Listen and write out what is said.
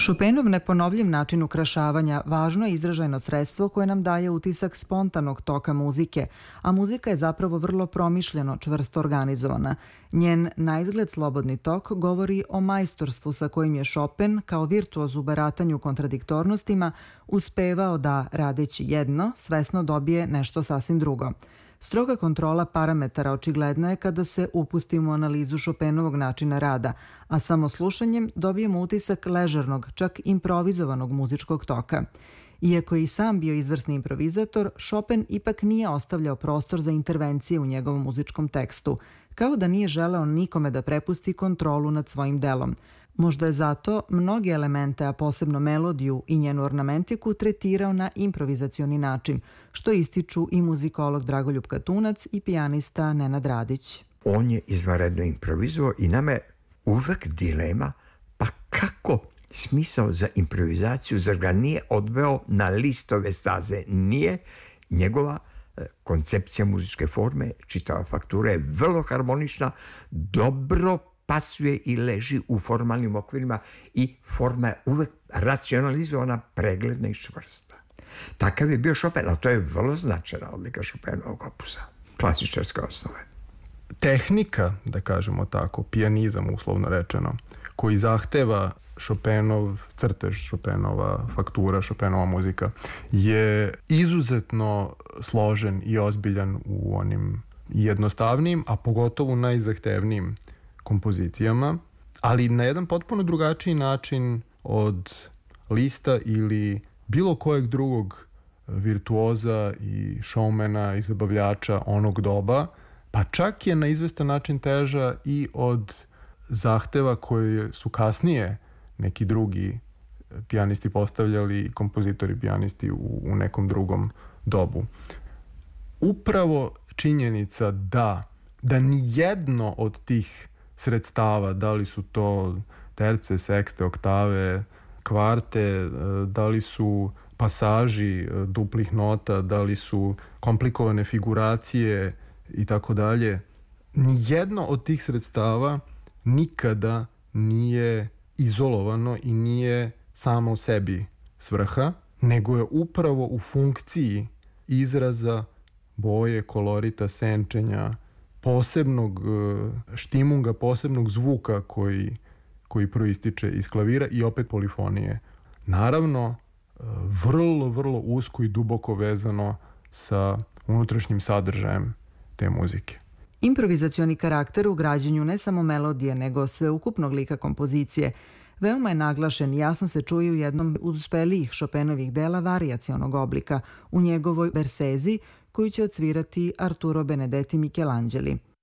Chopinov neponovljiv način ukrašavanja važno je izražajno sredstvo koje nam daje utisak spontanog toka muzike, a muzika je zapravo vrlo promišljeno, čvrsto organizovana. Njen naizgled slobodni tok govori o majstorstvu sa kojim je Chopin, kao virtuoz u baratanju kontradiktornostima, uspevao da, radeći jedno, svesno dobije nešto sasvim drugo. Stroga kontrola parametara očigledna je kada se upustimo u analizu Chopinovog načina rada, a samo slušanjem dobijemo utisak ležernog, čak improvizovanog muzičkog toka. Iako je i sam bio izvrsni improvizator, Chopin ipak nije ostavljao prostor za intervencije u njegovom muzičkom tekstu, kao da nije želeo nikome da prepusti kontrolu nad svojim delom. Možda je zato mnoge elemente, a posebno melodiju i njenu ornamentiku, tretirao na improvizacioni način, što ističu i muzikolog Dragoljub Katunac i pijanista Nenad Radić. On je izvanredno improvizovao i nama je uvek dilema, pa kako smisao za improvizaciju, zar ga nije odveo na listove staze? Nije. Njegova koncepcija muzičke forme, čitava faktura je vrlo harmonična, dobro pasuje i leži u formalnim okvirima i forma je uvek racionalizovana, pregledna i čvrsta. Takav je bio Chopin, ali to je vrlo značajna odlika Chopinovog opusa, klasičarske osnove. Tehnika, da kažemo tako, pijanizam uslovno rečeno, koji zahteva Chopinov crtež, Chopinova faktura, Chopinova muzika, je izuzetno složen i ozbiljan u onim jednostavnim, a pogotovo najzahtevnijim kompozicijama, ali na jedan potpuno drugačiji način od Lista ili bilo kojeg drugog virtuoza i showmana i zabavljača onog doba, pa čak je na izvestan način teža i od zahteva koje su kasnije neki drugi pijanisti postavljali, kompozitori pijanisti u nekom drugom dobu. Upravo činjenica da ni jedno od tih sredstava, da li su to terce, sekste, oktave, kvarte, da li su pasaži duplih nota, da li su komplikovane figuracije i tako dalje, ni jedno od tih sredstava nikada nije izolovano i nije samo u sebi svrha, nego je upravo u funkciji izraza, boje, kolorita, senčenja, posebnog štimunga, posebnog zvuka koji proističe iz klavira i opet polifonije. Naravno, vrlo, vrlo usko i duboko vezano sa unutrašnjim sadržajem te muzike. Improvizacioni karakter u građenju ne samo melodije, nego sveukupnog lika kompozicije veoma je naglašen i jasno se čuje u jednom od uspelijih Chopinovih dela varijacionog oblika, u njegovoj Bersezi, koju će odsvirati Arturo Benedetti Michelangeli.